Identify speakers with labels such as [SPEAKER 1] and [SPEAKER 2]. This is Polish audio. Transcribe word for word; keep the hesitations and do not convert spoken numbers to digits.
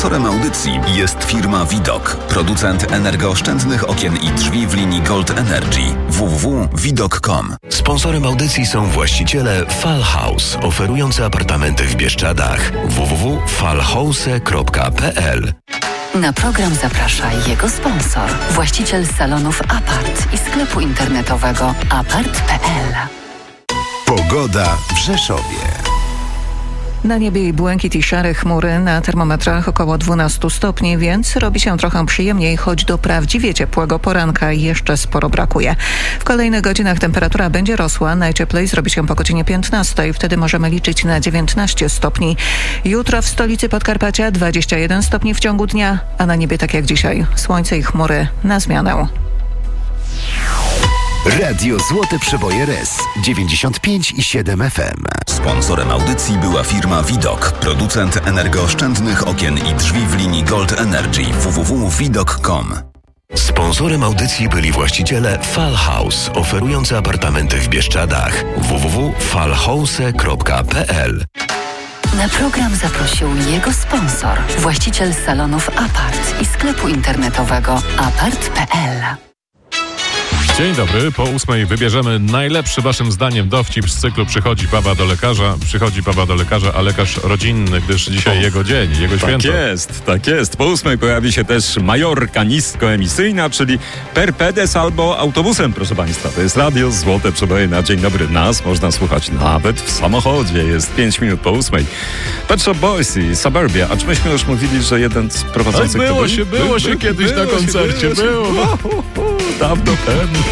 [SPEAKER 1] Sponsorem audycji jest firma Widok, producent energooszczędnych okien i drzwi w linii Gold Energy. w w w kropka widok kropka com.
[SPEAKER 2] Sponsorem audycji są właściciele Fall House, oferujący apartamenty w Bieszczadach. w w w kropka falhouse kropka p l.
[SPEAKER 3] Na program zaprasza jego sponsor, właściciel salonów Apart i sklepu internetowego apart kropka p l.
[SPEAKER 4] Pogoda w Rzeszowie.
[SPEAKER 5] Na niebie i błękit i szare chmury, na termometrach około dwanaście stopni, więc robi się trochę przyjemniej, choć do prawdziwie ciepłego poranka jeszcze sporo brakuje. W kolejnych godzinach temperatura będzie rosła, najcieplej zrobi się po godzinie piętnastej, wtedy możemy liczyć na dziewiętnaście stopni. Jutro w stolicy Podkarpacia dwadzieścia jeden stopni w ciągu dnia, a na niebie tak jak dzisiaj, słońce i chmury na zmianę.
[SPEAKER 4] Radio Złote Przeboje R E S dziewięćdziesiąt pięć i siedem F M.
[SPEAKER 1] Sponsorem audycji była firma Widok, producent energooszczędnych okien i drzwi w linii Gold Energy. w w w kropka widok kropka com.
[SPEAKER 2] Sponsorem audycji byli właściciele Fall House, oferujący apartamenty w Bieszczadach. w w w kropka falhouse kropka p l.
[SPEAKER 3] Na program zaprosił jego sponsor, właściciel salonów Apart i sklepu internetowego apart kropka p l.
[SPEAKER 6] Dzień dobry, po ósmej wybierzemy najlepszy waszym zdaniem dowcip z cyklu Przychodzi baba do lekarza. Przychodzi baba do lekarza, a lekarz rodzinny, gdyż dzisiaj o, jego dzień, jego
[SPEAKER 7] tak
[SPEAKER 6] święto.
[SPEAKER 7] Tak jest, tak jest. Po ósmej pojawi się też majorka niskoemisyjna, czyli Perpedes albo autobusem, proszę państwa. To jest Radio Złote Przeboje na Dzień Dobry. Nas można słuchać nawet w samochodzie. Jest pięć minut po ósmej. Pet Shop Boys i Suburbia. A czy myśmy już mówili, że jeden z prowadzących...
[SPEAKER 6] Było
[SPEAKER 7] to był?
[SPEAKER 6] się, było
[SPEAKER 7] był,
[SPEAKER 6] się
[SPEAKER 7] był,
[SPEAKER 6] kiedyś
[SPEAKER 7] było
[SPEAKER 6] na
[SPEAKER 7] się,
[SPEAKER 6] koncercie,
[SPEAKER 7] było.
[SPEAKER 6] było.
[SPEAKER 7] było. Dawno temu.